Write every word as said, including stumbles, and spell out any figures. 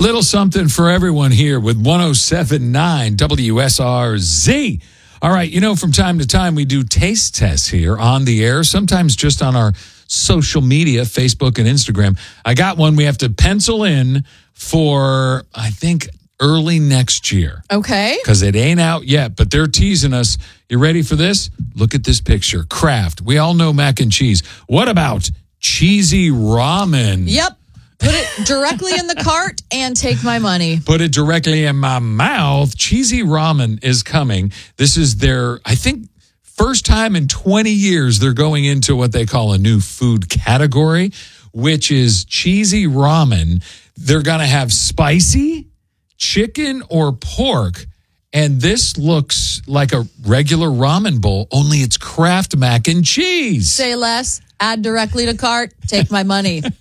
little something for everyone here with one oh seven point nine W S R Z. All right, you know, from time to time we do taste tests here on the air, sometimes just on our social media, Facebook and Instagram. I got one we have to pencil in for, I think, early next year. Okay. Because it ain't out yet, but they're teasing us. You ready for this? Look at this picture. Kraft. We all know mac and cheese. What about cheesy ramen? Yep. Put it directly in the cart and take my money. Put it directly in my mouth. Cheesy ramen is coming. This is their, I think, first time in twenty years they're going into what they call a new food category, which is cheesy ramen. They're going to have spicy, chicken, or pork. And this looks like a regular ramen bowl, only it's Kraft mac and cheese. Say less, add directly to cart, take my money.